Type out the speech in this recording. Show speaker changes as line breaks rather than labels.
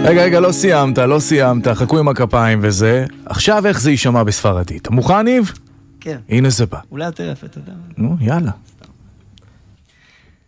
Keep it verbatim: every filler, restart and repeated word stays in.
רגע, רגע, לא סיימת, לא סיימת, חכו עם הכפיים וזה. עכשיו איך זה יישמע בספרדית? מוכן, ניב?
כן.
הנה זה בא.
אולי יותר יפה, אתה יודע.
נו, יאללה.